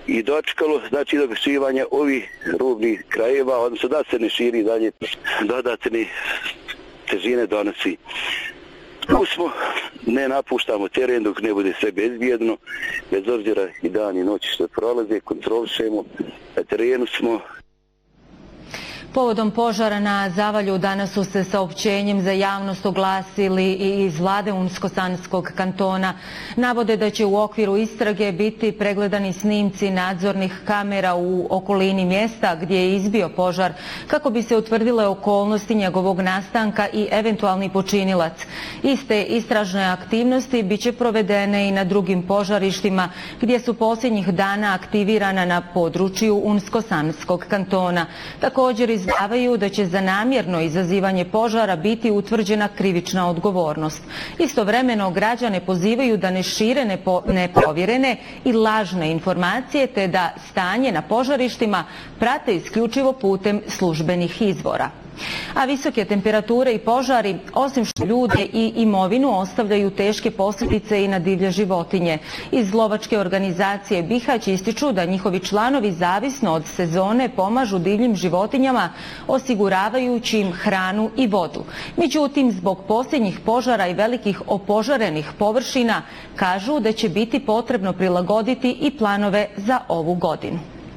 i dočekalo znači dogasivanje ovih rubnih krajeva, odnosno da se ne širi dalje, dodatni težine donosi. Tu smo, ne napuštamo teren dok ne bude sve bezbjedno, bez obzira i dan i noć što prolaze, kontrolišemo, na terenu smo. Povodom požara na Zavalju danas su se saopćenjem za javnost oglasili i iz vlade Unsko-Sanskog kantona. Navode da će u okviru istrage biti pregledani snimci nadzornih kamera u okolini mjesta gdje je izbio požar kako bi se utvrdile okolnosti njegovog nastanka i eventualni počinilac. Iste istražne aktivnosti bit će provedene i na drugim požarištima gdje su posljednjih dana aktivirana na području Unsko-Sanskog kantona. Također izjavaju da će za namjerno izazivanje požara biti utvrđena krivična odgovornost. Istovremeno građane pozivaju da ne šire neprovjerene i lažne informacije te da stanje na požarištima prate isključivo putem službenih izvora. A visoke temperature i požari, osim što ljude i imovinu, ostavljaju teške posljedice i na divlje životinje. Iz lovačke organizacije Bihać ističu da njihovi članovi zavisno od sezone pomažu divljim životinjama osiguravajući im hranu i vodu. Međutim, zbog posljednjih požara i velikih opožarenih površina kažu da će biti potrebno prilagoditi i planove za ovu godinu.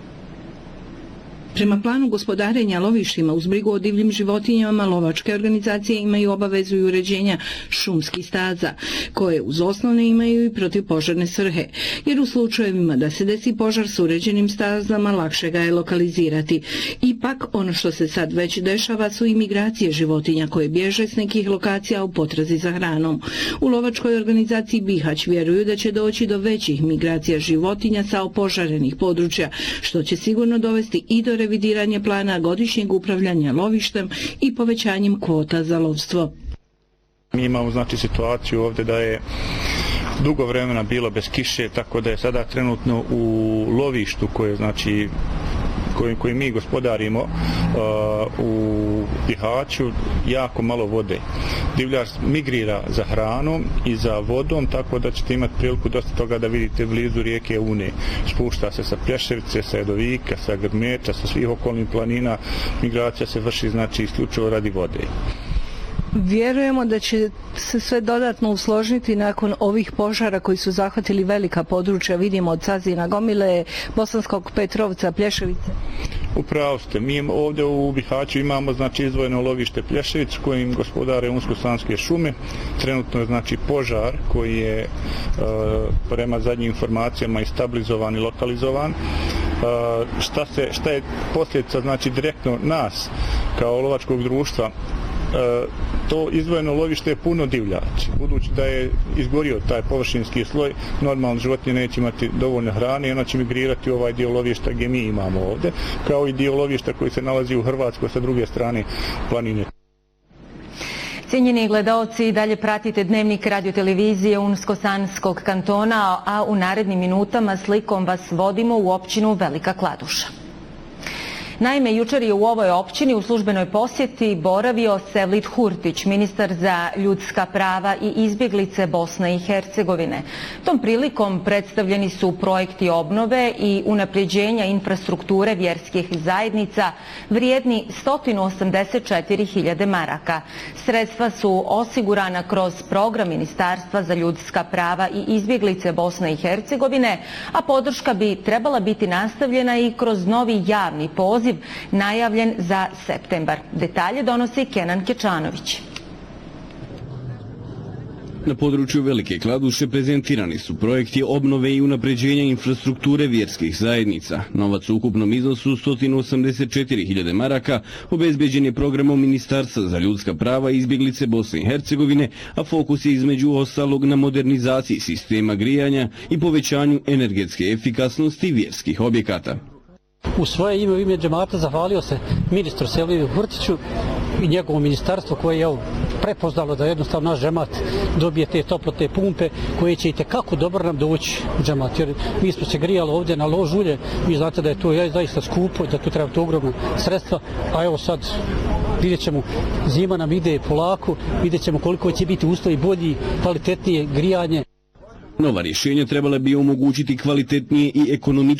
Prema planu gospodarenja lovištima uz brigu o divljim životinjama, lovačke organizacije imaju obavezu i uređenja šumskih staza, koje uz osnovne imaju i protivpožarne svrhe, jer u slučajevima da se desi požar s uređenim stazama lakše ga je lokalizirati. Ipak, ono što se sad već dešava su imigracije životinja koje bježe s nekih lokacija u potrazi za hranom. U lovačkoj organizaciji Bihać vjeruju da će doći do većih migracija životinja sa opožarenih područja, što će sigurno dovesti i do revidiranje plana godišnjeg upravljanja lovištem i povećanjem kvota za lovstvo. Mi imamo znači situaciju ovdje da je dugo vremena bilo bez kiše, tako da je sada trenutno u lovištu koje znači koji mi gospodarimo u Bihaću jako malo vode. Divljač migrira za hranom i za vodom, tako da ćete imati priliku dosta toga da vidite blizu rijeke Une. Spušta se sa Plješevice, sa Jedovika, sa Grmeča, sa svih okolnih planina. Migracija se vrši znači isključivo radi vode. Vjerujemo da će se sve dodatno usložiti nakon ovih požara koji su zahvatili velika područja, vidimo od Cazina, Gomile, Bosanskog Petrovca, Plješevice. Upravo ste, mi ovdje u Bihaću imamo znači izdvojeno lovište Plješevic kojim gospodare Unsko-Sanske šume. Trenutno je znači požar koji je prema zadnjim informacijama i stabilizovan i lokalizovan. Šta je posljedica znači direktno nas kao lovačkog društva? To izdvojeno lovište je puno divljači. Budući da je izgorio taj površinski sloj, normalno životinje neće imati dovoljno hrane i ona će migrirati u ovaj dio lovišta gdje mi imamo ovdje, kao i dio lovišta koji se nalazi u Hrvatskoj sa druge strane planine. Cijenjeni gledaoci, dalje pratite Dnevnik radiotelevizije Unsko-Sanskog kantona, a u narednim minutama slikom vas vodimo u općinu Velika Kladuša. Naime, jučer je u ovoj općini u službenoj posjeti boravio Sevlit Hurtić, ministar za ljudska prava i izbjeglice Bosne i Hercegovine. Tom prilikom predstavljeni su projekti obnove i unapređenja infrastrukture vjerskih zajednica vrijedni 184.000 maraka. Sredstva su osigurana kroz program Ministarstva za ljudska prava i izbjeglice Bosne i Hercegovine, a podrška bi trebala biti nastavljena i kroz novi javni poziv najavljen za septembar. Detalje donosi Kenan Kečanović. Na području Velike Kladuše prezentirani su projekti obnove i unapređenja infrastrukture vjerskih zajednica. Novac u ukupnom iznosu 184.000 maraka obezbeđen je programom Ministarstva za ljudska prava i izbjeglice Bosne i Hercegovine, a fokus je između ostalog na modernizaciji sistema grijanja i povećanju energetske efikasnosti vjerskih objekata. U svoje ime, u ime džemata, zahvalio se ministru Sevlitu Hurtiću i njegovom ministarstvu koje je prepoznalo da jednostavno naš džemat dobije te toplotne pumpe koje će i tekako dobro nam doći u džemat. Jer mi smo se grijali ovdje na lož ulje, vi znate da je to zaista skupo, da tu treba to ogromna sredstva, a evo sad vidjet ćemo, zima nam ide polako, vidjet ćemo koliko će biti uslovi bolji, kvalitetnije grijanje. Nova rješenja trebala bi omogućiti kvalitetnije i ekonomičnije